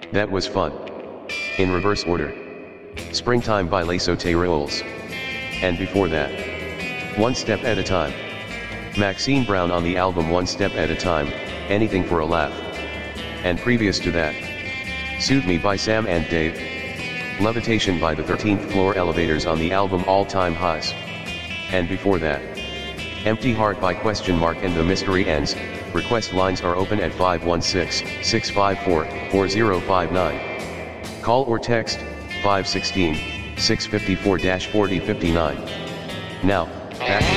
That was fun. In reverse order. Springtime by Les Sauterelles. And before that, One Step at a Time. Maxine Brown on the album One Step at a Time, Anything for a Laugh. And previous to that, Soothe Me by Sam and Dave. Levitation by the 13th Floor Elevators on the album All Time Highs. And before that, Empty Heart by Question Mark and The Mystery Ends. Request lines are open at 516-654-4059. Call or text 516-654-4059. Now, back